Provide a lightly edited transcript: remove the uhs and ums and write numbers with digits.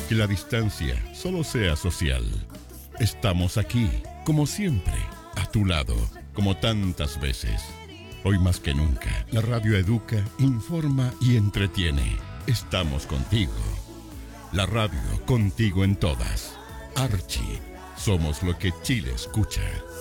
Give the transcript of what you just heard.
Que la distancia solo sea social. Estamos aquí, como siempre, a tu lado, como tantas veces. Hoy más que nunca, la radio educa, informa y entretiene. Estamos contigo. La radio contigo en todas. Archie, somos lo que Chile escucha.